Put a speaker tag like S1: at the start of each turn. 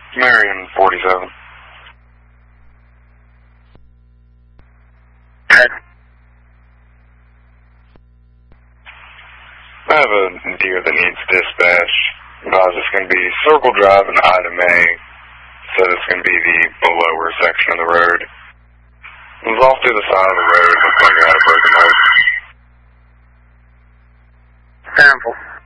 S1: Marion 47. I have a deer that needs dispatch. It's going to be Circle Drive and item A. So it's going to be the lower section of the road. It was off to the side of the road. Looks like I had a broken leg.
S2: Sample.